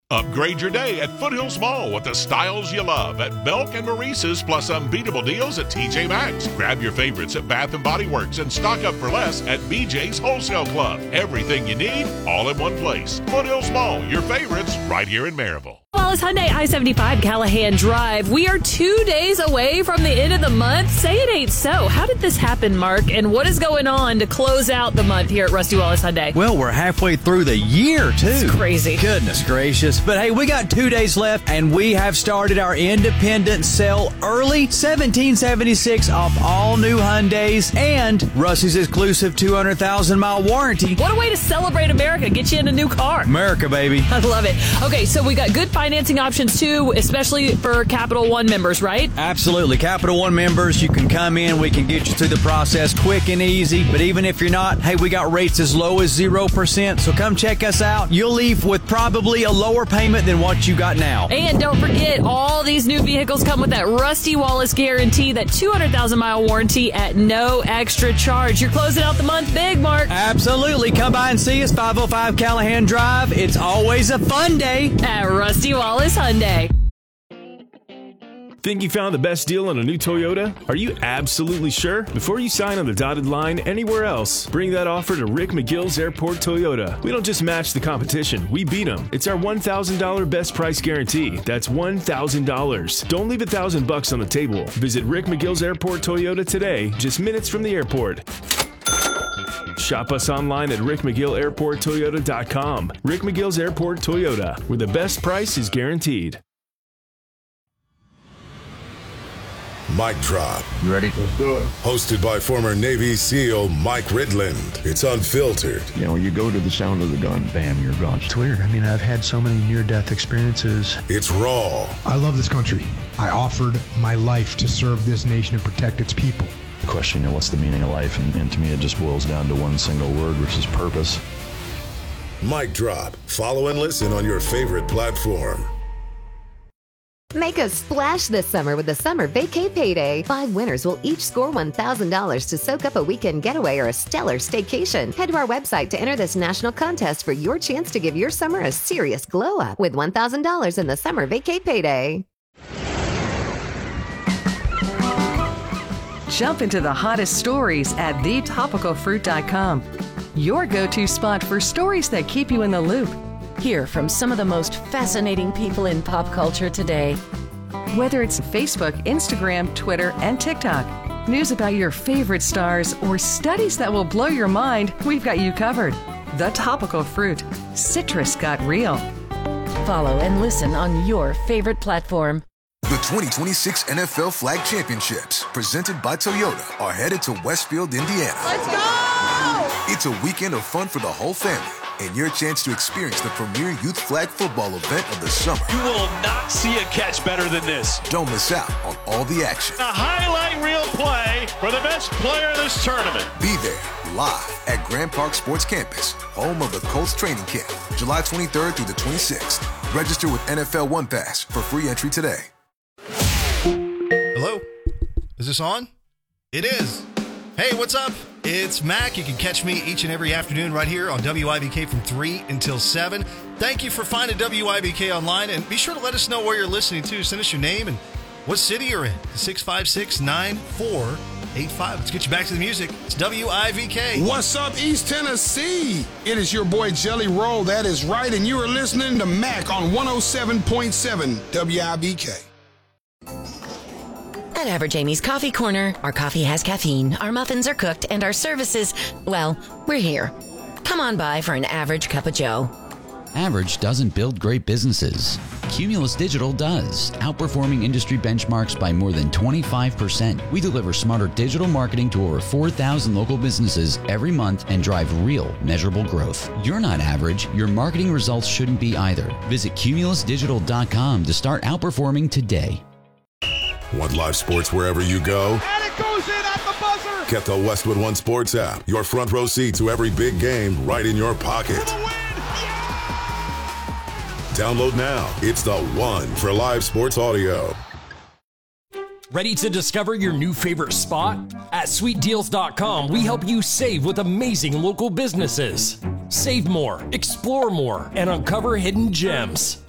Upgrade your day at Foothills Mall with the styles you love at Belk and Maurice's, plus unbeatable deals at TJ Maxx. Grab your favorites at Bath & Body Works and stock up for less at BJ's Wholesale Club. Everything you need, all in one place. Foothills Mall, your favorites, right here in Maryville. Wallace Hyundai I-75 Callahan Drive. We are 2 days away from the end of the month. Say it ain't so. How did this happen, Mark? And what is going on to close out the month here at Rusty Wallace Hyundai? Well, we're halfway through the year, too. It's crazy. Goodness gracious. But hey, we got 2 days left, and we have started our independent sale early. $1,776 off all new Hyundais and Rusty's exclusive 200,000-mile warranty. What a way to celebrate America. Get you in a new car. America, baby. I love it. Okay, so we got good financing options, too, especially for Capital One members, right? Absolutely. Capital One members, you can come in. We can get you through the process quick and easy. But even if you're not, hey, we got rates as low as 0%. So come check us out. You'll leave with probably a lower payment than what you got now. And don't forget, all these new vehicles come with that Rusty Wallace guarantee, that 200,000-mile warranty at no extra charge. You're closing out the month big, Mark. Absolutely. Come by and see us, 505 Callahan Drive. It's always a fun day at Rusty Wallace Hyundai. Think you found the best deal on a new Toyota? Are you absolutely sure? Before you sign on the dotted line anywhere else, bring that offer to Rick McGill's Airport Toyota. We don't just match the competition, we beat them. It's our $1,000 best price guarantee. That's $1,000. Don't leave $1,000 on the table. Visit Rick McGill's Airport Toyota today, just minutes from the airport. Shop us online at rickmcgillairporttoyota.com. Rick McGill's Airport Toyota, where the best price is guaranteed. Mic Drop. You ready? Let's do it. Hosted by former Navy SEAL Mike Ridland. It's unfiltered. You know, you go to the sound of the gun, bam, you're gone. It's weird. I mean, I've had so many near-death experiences. It's raw. I love this country. I offered my life to serve this nation and protect its people. The question, what's the meaning of life? And to me, it just boils down to one single word, which is purpose. Mic Drop. Follow and listen on your favorite platform. Make a splash this summer with the Summer Vacay Payday. 5 winners will each score $1,000 to soak up a weekend getaway or a stellar staycation. Head to our website to enter this national contest for your chance to give your summer a serious glow up with $1,000 in the Summer Vacay Payday. Jump into the hottest stories at thetopicalfruit.com. Your go-to spot for stories that keep you in the loop. Hear from some of the most fascinating people in pop culture today. Whether it's Facebook, Instagram, Twitter, and TikTok, news about your favorite stars, or studies that will blow your mind, we've got you covered. The Topical Fruit. Citrus got real. Follow and listen on your favorite platform. The 2026 NFL Flag Championships, presented by Toyota, are headed to Westfield, Indiana. Let's go! It's a weekend of fun for the whole family, and your chance to experience the premier youth flag football event of the summer. You will not see a catch better than this. Don't miss out on all the action. A highlight reel play for the best player of this tournament. Be there live at Grand Park Sports Campus, home of the Colts training camp, July 23rd through the 26th. Register with NFL One Pass for free entry today. Hello? Is this on? It is. Hey, what's up? It's Mac. You can catch me each and every afternoon right here on WIBK from 3 until 7. Thank you for finding WIBK online, and be sure to let us know where you're listening to. Send us your name and what city you're in. 656-9485. Let's get you back to the music. It's WIBK. What's up, East Tennessee? It is your boy Jelly Roll. That is right, and you are listening to Mac on 107.7 WIBK. At Average Amy's Coffee Corner, our coffee has caffeine, our muffins are cooked, and our services, well, we're here. Come on by for an average cup of joe. Average doesn't build great businesses. Cumulus Digital does, outperforming industry benchmarks by more than 25%. We deliver smarter digital marketing to over 4,000 local businesses every month and drive real, measurable growth. You're not average. Your marketing results shouldn't be either. Visit cumulusdigital.com to start outperforming today. Want live sports wherever you go? And it goes in at the buzzer! Get the Westwood One Sports app. Your front row seat to every big game right in your pocket. Download now. It's the one for live sports audio. Ready to discover your new favorite spot? At sweetdeals.com, we help you save with amazing local businesses. Save more, explore more, and uncover hidden gems.